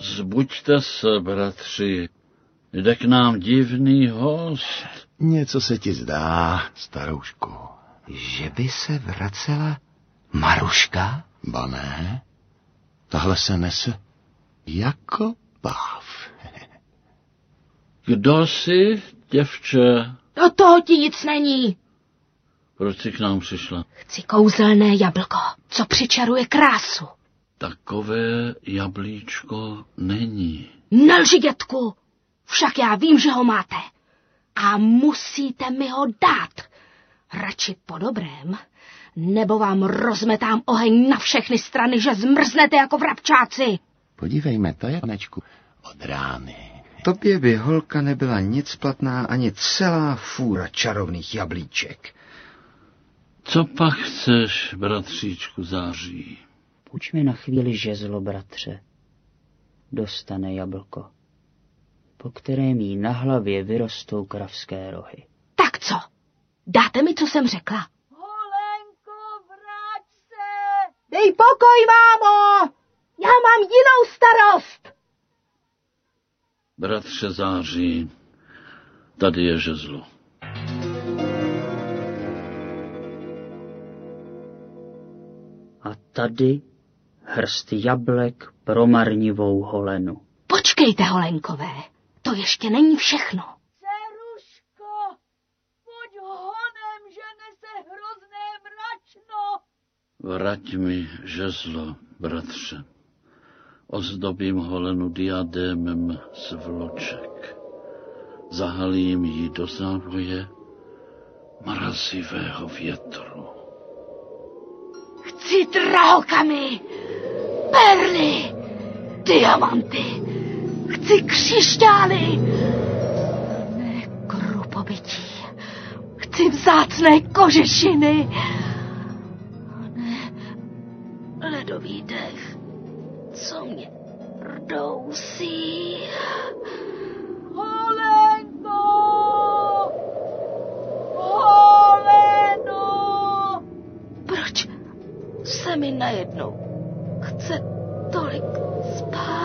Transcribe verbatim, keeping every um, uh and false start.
Zbuďte se, bratři. Jde k nám divný host. Něco se ti zdá, staroušku. Že by se vracela Maruška? Ba ne, tahle se nese jako páv. Kdo jsi, děvče? Do toho ti nic není. Proč jsi k nám přišla? Chci kouzelné jablko, co přičaruje krásu. Takové jablíčko není. Nelži, dětku, však já vím, že ho máte. A musíte mi ho dát. Radši po dobrém, nebo vám rozmetám oheň na všechny strany, že zmrznete jako vrabčáci. Podívejme, to je, panečku, od rány. Tobě by, holka, nebyla nic platná ani celá fůra čarovných jablíček. Co pak chceš, bratříčku Září? Půjč mi na chvíli žezlo, bratře. Dostane jablko, po kterém jí na hlavě vyrostou kravské rohy. Tak co? Dáte mi, co jsem řekla? Holenko, vrať se! Dej pokoj, mámo! Já mám jinou starost! Bratře Září, tady je žezlo. A tady hrst jablek pro marnivou Holenu. Počkejte, Holenkové, to ještě není všechno. Ceruško, pojď honem, že nese hrozné mračno. Vrať mi žezlo, bratře. Ozdobím Holenu diadémem z vloček. Zahalím ji do závoje mrazivého větru. Chci drahokamy, perly, diamanty, chci křišťály, ne krupobytí, chci vzácné kožešiny, ne ledový dech, co mě rdousí. Holenko! Holeno! Proč se mi najednou chce tolik spát?